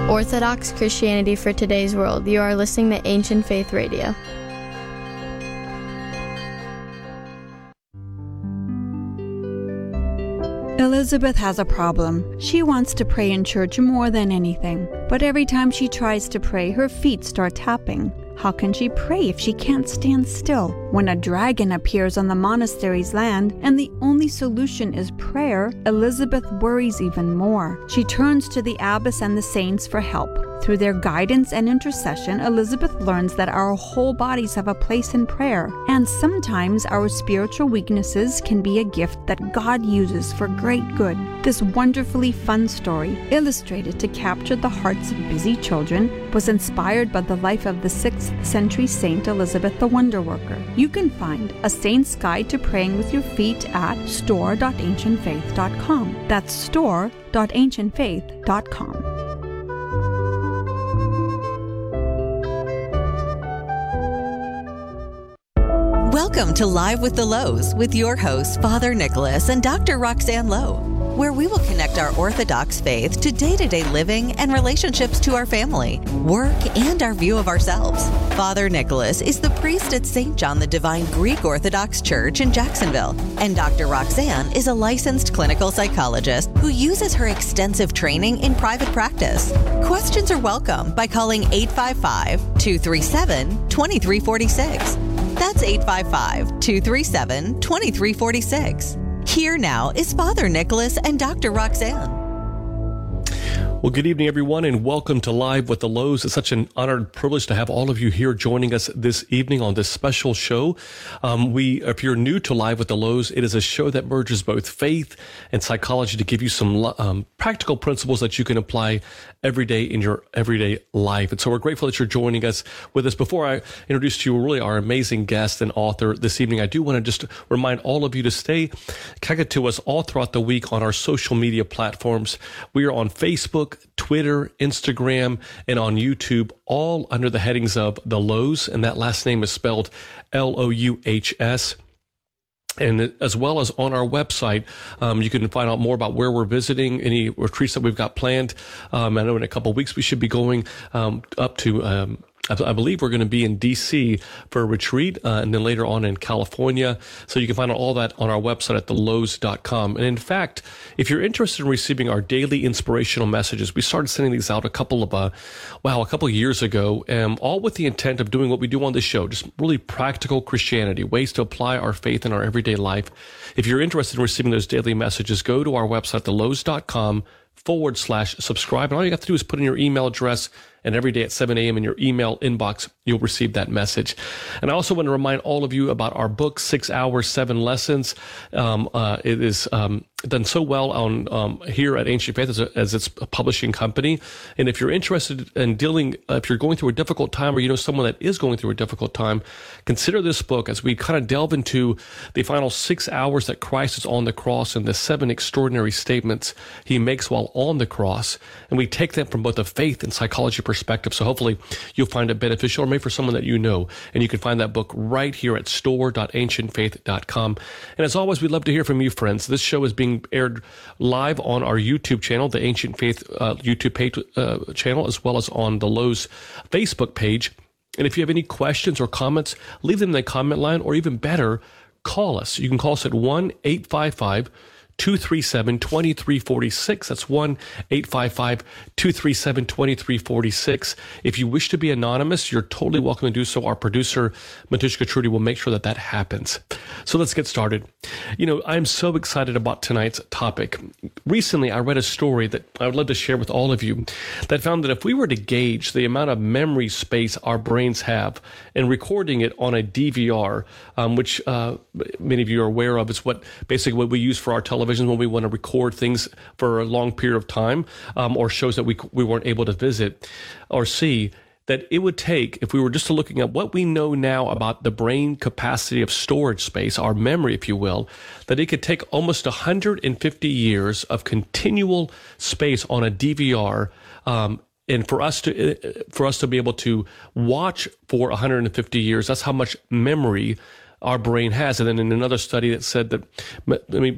Orthodox Christianity for today's world. You are listening to Ancient Faith Radio. Elizabeth has a problem. She wants to pray in church more than anything, but every time she tries to pray, her feet start tapping. How can she pray if she can't stand still? When a dragon appears on the monastery's land and the only solution is prayer, Elizabeth worries even more. She turns to the abbess and the saints for help. Through their guidance and intercession, Elizabeth learns that our whole bodies have a place in prayer, and sometimes our spiritual weaknesses can be a gift that God uses for great good. This wonderfully fun story, illustrated to capture the hearts of busy children, was inspired by the life of the 6th century Saint Elizabeth the Wonder Worker. You can find A Saint's Guide to Praying with Your Feet at store.ancientfaith.com. That's store.ancientfaith.com. Welcome to Live with the Lows with your hosts, Father Nicholas and Dr. Roxanne Lowe, where we will connect our Orthodox faith to day-to-day living and relationships to our family, work, and our view of ourselves. Father Nicholas is the priest at St. John the Divine Greek Orthodox Church in Jacksonville, and Dr. Roxanne is a licensed clinical psychologist who uses her extensive training in private practice. Questions are welcome by calling 855-237-2346. That's 855-237-2346. Here now is Father Nicholas and Dr. Roxanne. Well, good evening, everyone, and welcome to Live with the Lows. It's such an honor and privilege to have all of you here joining us this evening on this special show. If you're new to Live with the Lows, it is a show that merges both faith and psychology to give you some practical principles that you can apply every day in your everyday life. And so we're grateful that you're joining us with us. Before I introduce to you really our amazing guest and author this evening, I do want to just remind all of you to stay connected to us all throughout the week on our social media platforms. We are on Facebook, Twitter, Instagram, and on YouTube, all under the headings of The Lows, and that last name is spelled Louhs. And as well as on our website, you can find out more about where we're visiting, any retreats that we've got planned. I know in a couple of weeks we should be going up to I believe we're going to be in D.C. for a retreat, and then later on in California. So you can find out all that on our website at thelows.com. And in fact, if you're interested in receiving our daily inspirational messages, we started sending these out a couple of years ago, all with the intent of doing what we do on this show, just really practical Christianity, ways to apply our faith in our everyday life. If you're interested in receiving those daily messages, go to our website, thelows.com/subscribe. And all you have to do is put in your email address, and every day at 7 a.m. in your email inbox, you'll receive that message. And I also want to remind all of you about our book, 6 Hours, 7 Lessons. It is done so well on here at Ancient Faith as its publishing company. And if you're interested in if you're going through a difficult time, or you know someone that is going through a difficult time, consider this book as we kind of delve into the final 6 hours that Christ is on the cross and the 7 extraordinary statements he makes while on the cross. And we take them from both a faith and psychology perspective. So hopefully you'll find it beneficial, or maybe for someone that you know. And you can find that book right here at store.ancientfaith.com. And as always, we'd love to hear from you, friends. This show is being aired live on our YouTube channel, the Ancient Faith YouTube page, channel, as well as on the Lows Facebook page. And if you have any questions or comments, leave them in the comment line, or even better, call us. You can call us at 1-855-237-2346. That's 1-855-237-2346. If you wish to be anonymous, you're totally welcome to do so. Our producer, Matushka Trudy, will make sure that happens. So let's get started. You know, I'm so excited about tonight's topic. Recently, I read a story that I would love to share with all of you that found that if we were to gauge the amount of memory space our brains have and recording it on a DVR, which many of you are aware of, is what we use for our television when we want to record things for a long period of time, or shows that we weren't able to visit or see, that it would take, if we were just looking at what we know now about the brain capacity of storage space, our memory, if you will, that it could take almost 150 years of continual space on a DVR, and for us to be able to watch for 150 years, that's how much memory our brain has. And then in another study that said that,